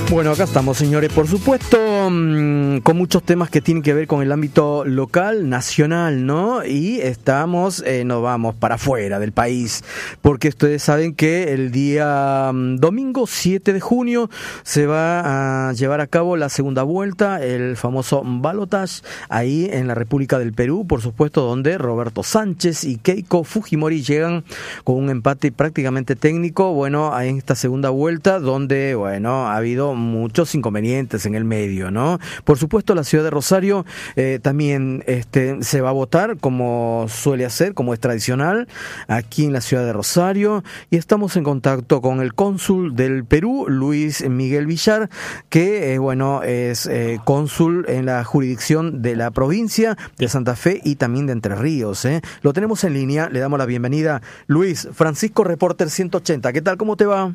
Bueno, acá estamos, señores, por supuesto, con muchos temas que tienen que ver con el ámbito local, nacional, ¿no? Y nos vamos para afuera del país, porque ustedes saben que el día domingo 7 de junio se va a llevar a cabo la segunda vuelta, el famoso balotaje, ahí en la República del Perú, por supuesto, donde Roberto Sánchez y Keiko Fujimori llegan con un empate prácticamente técnico, bueno, en esta segunda vuelta, donde, bueno, ha habido muchos inconvenientes en el medio, ¿no? Por supuesto, la ciudad de Rosario también se va a votar como suele hacer, como es tradicional, aquí en la ciudad de Rosario, y estamos en contacto con el cónsul del Perú, Luis Miguel Villar, que, es cónsul en la jurisdicción de la provincia de Santa Fe y también de Entre Ríos, ¿eh? Lo tenemos en línea, le damos la bienvenida. Luis, Francisco, Reporter 180, ¿qué tal? ¿Cómo te va?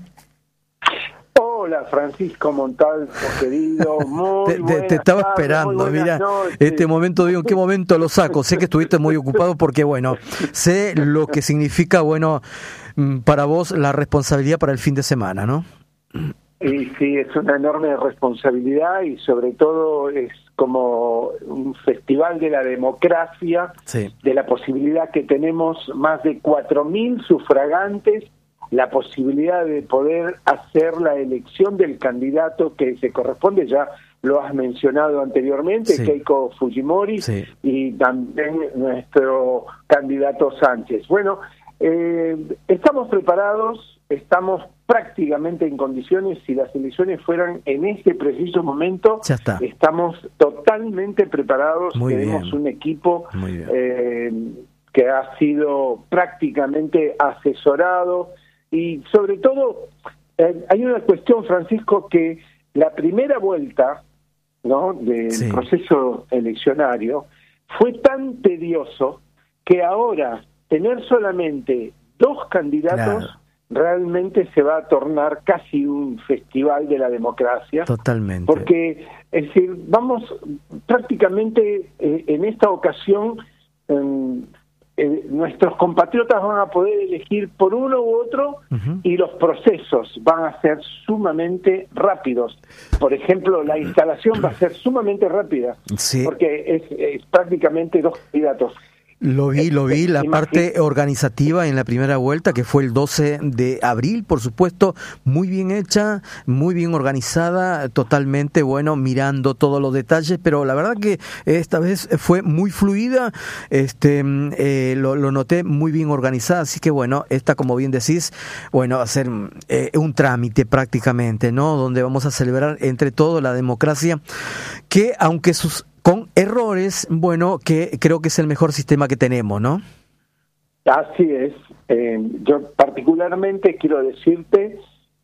Hola, Francisco Montalvo, querido, te estaba esperando, mira, este momento, digo, ¿en qué momento lo saco? Sé que estuviste muy ocupado porque, sé lo que significa, para vos la responsabilidad para el fin de semana, ¿no? Y sí, es una enorme responsabilidad y sobre todo es como un festival de la democracia, sí, de la posibilidad que tenemos más de 4.000 sufragantes, la posibilidad de poder hacer la elección del candidato que se corresponde, ya lo has mencionado anteriormente, sí, Keiko Fujimori, sí, y también nuestro candidato Sánchez. Bueno, estamos preparados, estamos prácticamente en condiciones. Si las elecciones fueran en este preciso momento, ya está, estamos totalmente preparados. Muy Tenemos bien. Un equipo que ha sido prácticamente asesorado. Y sobre todo, hay una cuestión, Francisco, que la primera vuelta, ¿no?, del sí, proceso eleccionario fue tan tedioso que ahora tener solamente 2 candidatos, claro, realmente se va a tornar casi un festival de la democracia. Totalmente. Porque, es decir, vamos prácticamente en esta ocasión... nuestros compatriotas van a poder elegir por uno u otro, uh-huh, y los procesos van a ser sumamente rápidos. Por ejemplo, la instalación va a ser sumamente rápida, sí, porque es prácticamente 2 candidatos. Lo vi, la parte organizativa en la primera vuelta, que fue el 12 de abril, por supuesto, muy bien hecha, muy bien organizada, totalmente, mirando todos los detalles, pero la verdad que esta vez fue muy fluida, lo noté muy bien organizada, así que esta, como bien decís, va a ser un trámite prácticamente, ¿no?, donde vamos a celebrar entre todos la democracia, que aunque con errores, que creo que es el mejor sistema que tenemos, ¿no? Así es. Yo particularmente quiero decirte,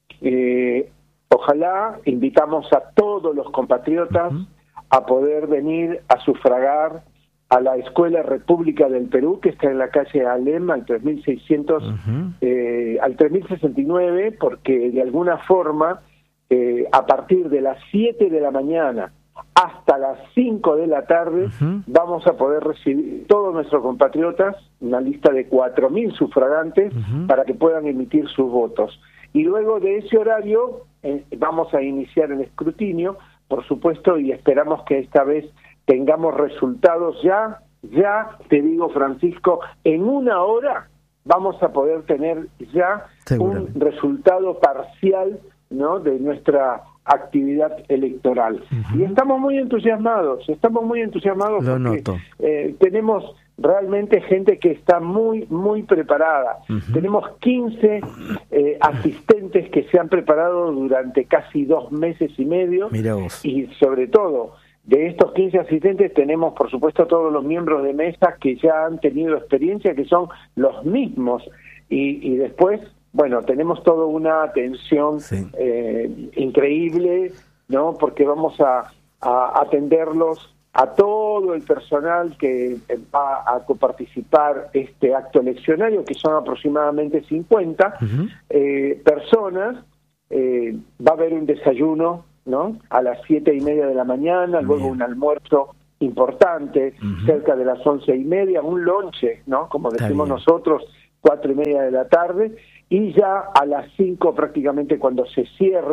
ojalá invitamos a todos los compatriotas, uh-huh, a poder venir a sufragar a la Escuela República del Perú, que está en la calle Alem, al 3600, uh-huh, al 3069, porque de alguna forma, a partir de las 7 de la mañana hasta las 5 de la tarde, uh-huh, vamos a poder recibir todos nuestros compatriotas, una lista de 4.000 sufragantes, uh-huh, para que puedan emitir sus votos. Y luego de ese horario vamos a iniciar el escrutinio, por supuesto, y esperamos que esta vez tengamos resultados ya te digo, Francisco, en 1 hora vamos a poder tener ya un resultado parcial, ¿no?, de nuestra actividad electoral. Uh-huh. Y estamos muy entusiasmados Lo porque noto. Tenemos realmente gente que está muy, muy preparada. Uh-huh. Tenemos 15 asistentes que se han preparado durante casi 2 meses y medio. Mira vos. Y sobre todo, de estos 15 asistentes tenemos, por supuesto, todos los miembros de mesa que ya han tenido experiencia, que son los mismos. Y después, tenemos toda una atención, sí, increíble, ¿no?, porque vamos a atenderlos a todo el personal que va a coparticipar este acto eleccionario, que son aproximadamente 50 uh-huh, personas. Va a haber un desayuno, ¿no?, a las 7:30 de la mañana, luego un almuerzo importante, uh-huh, cerca de las 11:30, un lonche, ¿no?, como decimos nosotros, 4:30 de la tarde, y ya a las 5 prácticamente, cuando se cierre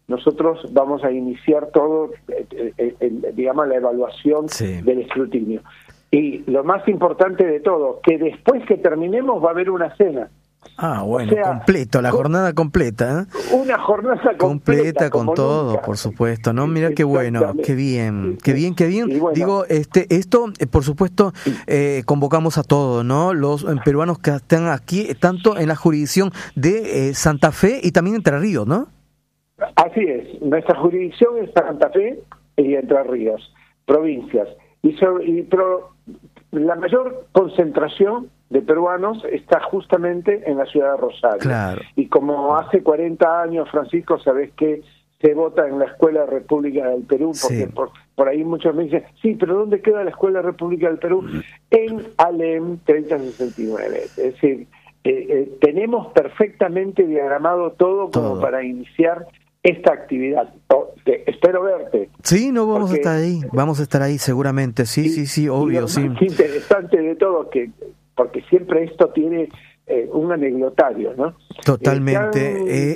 nosotros vamos a iniciar todo, digamos, la evaluación del escrutinio. Y lo más importante de todo, que después que terminemos va a haber una cena. Ah, bueno, o sea, completo, la jornada completa, ¿eh? Una jornada completa con todo, nunca. Por supuesto, ¿no? Mira qué bueno, qué bien. Bueno, digo, esto, por supuesto, convocamos a todos, ¿no? Los peruanos que están aquí, tanto en la jurisdicción de Santa Fe y también Entre Ríos, ¿no? Así es, nuestra jurisdicción es Santa Fe y Entre Ríos, provincias. Pero la mayor concentración de peruanos está justamente en la ciudad de Rosario. Claro. Y como hace 40 años, Francisco, sabés que se vota en la Escuela República del Perú, porque por ahí muchos me dicen, sí, pero ¿dónde queda la Escuela República del Perú? En Alem 3069. Es decir, tenemos perfectamente diagramado todo como para iniciar esta actividad. Espero verte. Sí, no vamos a estar ahí seguramente. Sí, obvio, sí. Lo más interesante de todo porque siempre esto tiene un anecdotario, ¿no? Totalmente.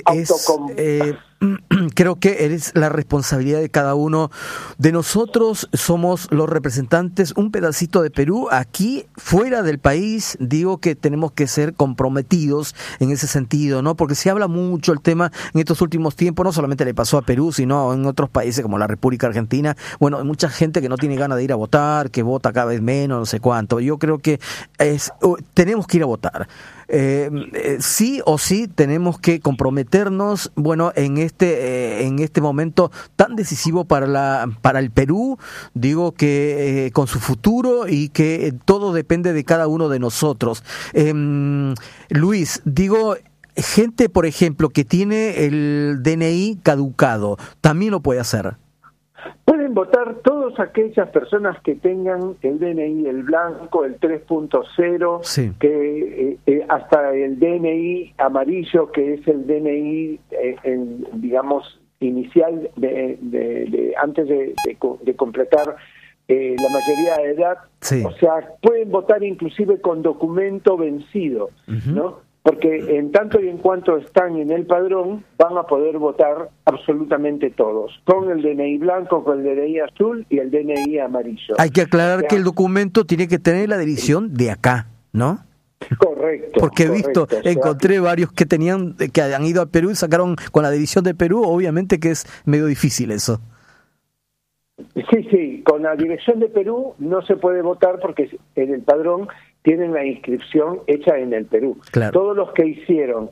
Creo que es la responsabilidad de cada uno de nosotros. Somos los representantes, un pedacito de Perú aquí fuera del país. Digo que tenemos que ser comprometidos en ese sentido, ¿no? Porque se habla mucho el tema en estos últimos tiempos. No solamente le pasó a Perú, sino en otros países como la República Argentina. Bueno, hay mucha gente que no tiene ganas de ir a votar, que vota cada vez menos, no sé cuánto. Yo creo que tenemos que ir a votar. Sí o sí tenemos que comprometernos, bueno, en este momento tan decisivo para el Perú. Digo que con su futuro, y que todo depende de cada uno de nosotros. Luis, digo, gente, por ejemplo, que tiene el DNI caducado, también lo puede hacer. Pueden votar todas aquellas personas que tengan el DNI, el blanco, el 3.0, que hasta el DNI amarillo, que es el DNI, digamos, inicial antes de completar la mayoría de edad. O sea, pueden votar inclusive con documento vencido, ¿no? Porque en tanto y en cuanto están en el padrón, van a poder votar absolutamente todos, con el DNI blanco, con el DNI azul y el DNI amarillo. Hay que aclarar que el documento tiene que tener la dirección de acá, ¿no? Correcto. Porque he visto, encontré varios que han ido a Perú y sacaron con la dirección de Perú. Obviamente que es medio difícil eso. Sí, con la dirección de Perú no se puede votar porque en el padrón tienen la inscripción hecha en el Perú. Claro. Todos los que hicieron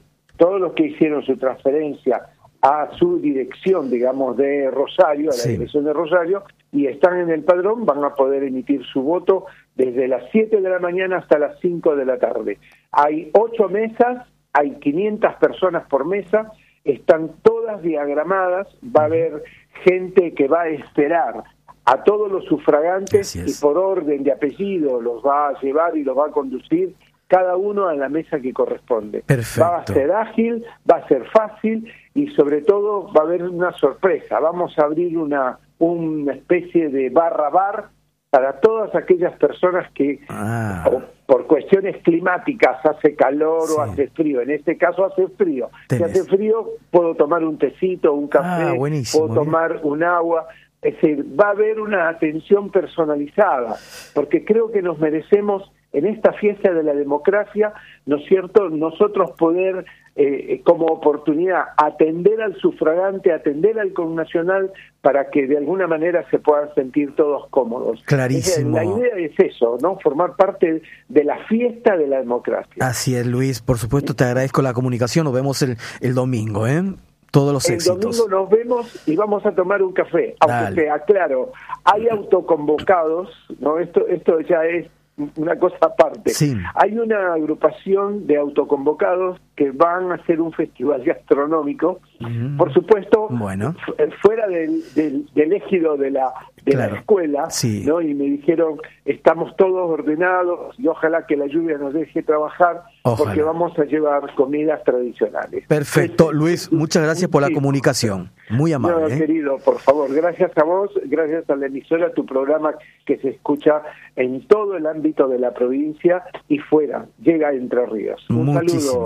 su transferencia a su dirección, digamos, de Rosario, a la dirección de Rosario, y están en el padrón, van a poder emitir su voto desde las 7 de la mañana hasta las 5 de la tarde. Hay 8 mesas, hay 500 personas por mesa, están todas diagramadas, va a haber gente que va a esperar a todos los sufragantes y por orden de apellido los va a llevar y los va a conducir cada uno a la mesa que corresponde. Perfecto. Va a ser ágil, va a ser fácil y sobre todo va a haber una sorpresa. Vamos a abrir una especie de bar para todas aquellas personas que por cuestiones climáticas hace calor o hace frío. En este caso hace frío. Si hace frío puedo tomar un tecito, un café, puedo tomar un agua. Es decir, va a haber una atención personalizada, porque creo que nos merecemos en esta fiesta de la democracia, ¿no es cierto?, nosotros poder como oportunidad atender al sufragante, atender al connacional, para que de alguna manera se puedan sentir todos cómodos. Clarísimo. La idea es eso, ¿no?, formar parte de la fiesta de la democracia. Así es, Luis, por supuesto te agradezco la comunicación, nos vemos el domingo, todos los éxitos. El domingo nos vemos y vamos a tomar un café. Aunque sea, claro, hay autoconvocados, ¿no? Esto ya es una cosa aparte. Hay una agrupación de autoconvocados que van a hacer un festival gastronómico, por supuesto, fuera del ejido de la escuela, ¿no? Y me dijeron, estamos todos ordenados y ojalá que la lluvia nos deje trabajar, porque vamos a llevar comidas tradicionales. Perfecto, Luis, muchas gracias por la comunicación. Muy amable. No, querido, por favor, gracias a vos, gracias a la emisora, tu programa que se escucha en todo el ámbito de la provincia y fuera, llega a Entre Ríos. Un saludo.